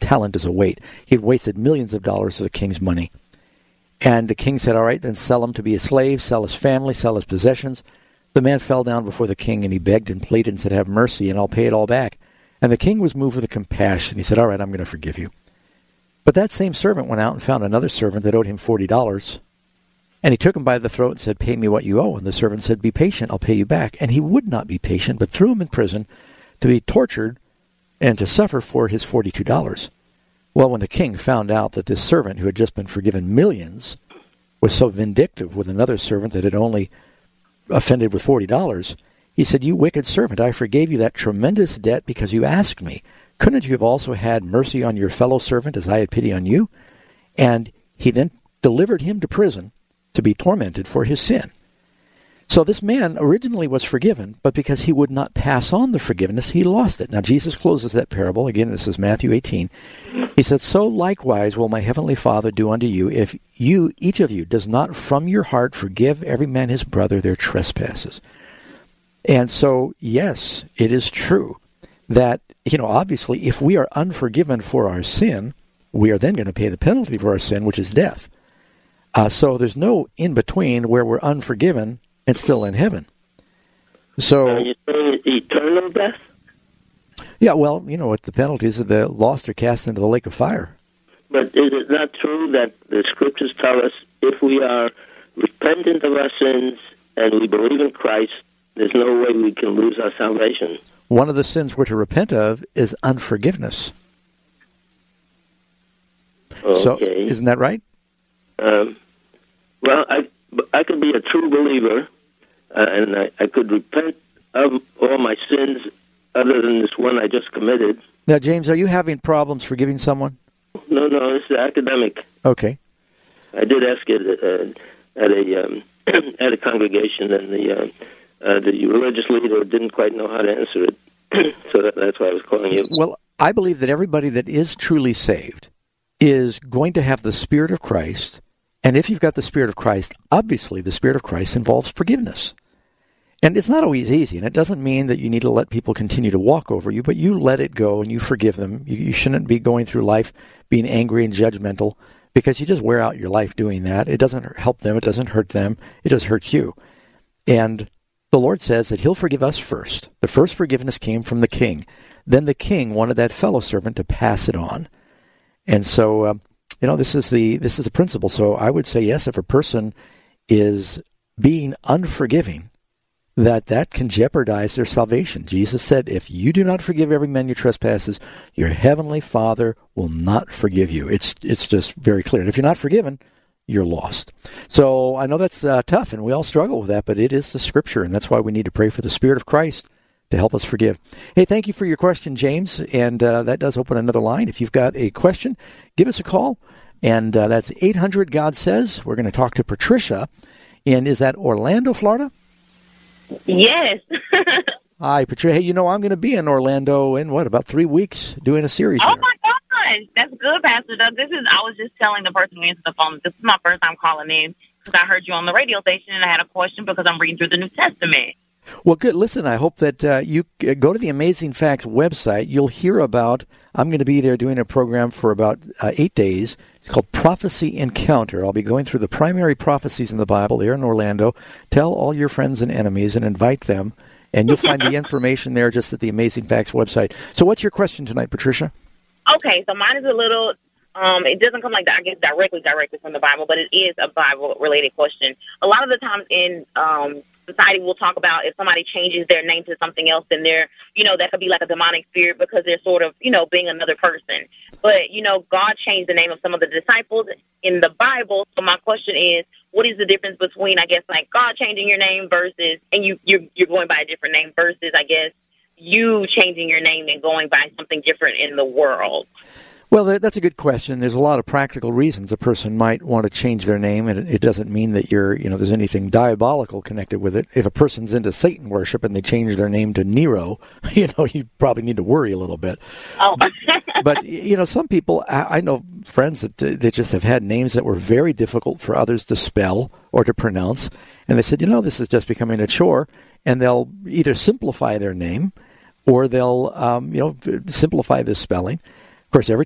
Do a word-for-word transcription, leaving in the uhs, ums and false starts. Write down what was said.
talent is a weight. He'd wasted millions of dollars of the king's money. And the king said, all right, then sell him to be a slave, sell his family, sell his possessions. The man fell down before the king, and he begged and pleaded and said, have mercy, and I'll pay it all back. And the king was moved with compassion. He said, all right, I'm going to forgive you. But that same servant went out and found another servant that owed him forty dollars. And he took him by the throat and said, pay me what you owe. And the servant said, be patient, I'll pay you back. And he would not be patient, but threw him in prison to be tortured and to suffer for his forty-two dollars. Well, when the king found out that this servant, who had just been forgiven millions, was so vindictive with another servant that had only offended with forty dollars, he said, you wicked servant, I forgave you that tremendous debt because you asked me. Couldn't you have also had mercy on your fellow servant as I had pity on you? And he then delivered him to prison to be tormented for his sin. So this man originally was forgiven, but because he would not pass on the forgiveness, he lost it. Now Jesus closes that parable. Again, this is Matthew eighteen. He said, so likewise will my heavenly Father do unto you, if you, each of you, does not from your heart forgive every man his brother their trespasses. And so, yes, it is true that, you know, obviously, if we are unforgiven for our sin, we are then going to pay the penalty for our sin, which is death. Uh, so there's no in-between where we're unforgiven and still in heaven. So, are you saying eternal death? Yeah, well, you know what the penalties of the lost are cast into the lake of fire. But is it not true that the scriptures tell us if we are repentant of our sins and we believe in Christ, there's no way we can lose our salvation? One of the sins we're to repent of is unforgiveness. Okay. So, isn't that right? Um, well, I, I could be a true believer, uh, and I, I could repent of all my sins other than this one I just committed. Now, James, are you having problems forgiving someone? No, no, it's academic. Okay. I did ask it uh, at a um, at a congregation, and the uh, uh, the religious leader didn't quite know how to answer it, so that, that's why I was calling you. Well, I believe that everybody that is truly saved is going to have the Spirit of Christ, and if you've got the Spirit of Christ, obviously the Spirit of Christ involves forgiveness. And it's not always easy, and it doesn't mean that you need to let people continue to walk over you, but you let it go and you forgive them. You, you shouldn't be going through life being angry and judgmental, because you just wear out your life doing that. It doesn't help them. It doesn't hurt them. It just hurts you. And the Lord says that he'll forgive us first. The first forgiveness came from the king. Then the king wanted that fellow servant to pass it on. And so, uh, you know, this is the this is a principle. So I would say, yes, if a person is being unforgiving, that that can jeopardize their salvation. Jesus said, if you do not forgive every man your trespasses, your heavenly Father will not forgive you. It's it's just very clear. And if you're not forgiven, you're lost. So I know that's uh, tough, and we all struggle with that, but it is the Scripture, and that's why we need to pray for the Spirit of Christ to help us forgive. Hey, thank you for your question, James, and uh, that does open another line. If you've got a question, give us a call, and uh, that's eight hundred God Says. We're going to talk to Patricia, and is that Orlando, Florida? Yes. Hi, Patricia. Hey, you know, I'm going to be in Orlando in, what, about three weeks doing a series Oh, here. my gosh. That's good, Pastor Doug. This is, I was just telling the person who answered the phone, this is my first time calling in because I heard you on the radio station and I had a question because I'm reading through the New Testament. Well, good. Listen, I hope that uh, you uh, go to the Amazing Facts website. You'll hear about, I'm going to be there doing a program for about uh, eight days. It's called Prophecy Encounter. I'll be going through the primary prophecies in the Bible there in Orlando. Tell all your friends and enemies and invite them, and you'll find the information there just at the Amazing Facts website. So what's your question tonight, Patricia? Okay, so mine is a little, um, it doesn't come like, I guess, directly, directly from the Bible, but it is a Bible-related question. A lot of the times in um society will talk about if somebody changes their name to something else, then they're, you know, that could be like a demonic spirit because they're sort of, you know, being another person. But, you know, God changed the name of some of the disciples in the Bible. So my question is, what is the difference between, I guess, like God changing your name versus, and you, you're, you're going by a different name versus, I guess, you changing your name and going by something different in the world? Well, that's a good question. There's a lot of practical reasons a person might want to change their name, and it doesn't mean that you're, you know, there's anything diabolical connected with it. If a person's into Satan worship and they change their name to Nero, you know, you probably need to worry a little bit. Oh. But, you know, some people, I know friends that, that just have had names that were very difficult for others to spell or to pronounce, and they said, you know, this is just becoming a chore, and they'll either simplify their name or they'll, um, you know, simplify the spelling. Of course, every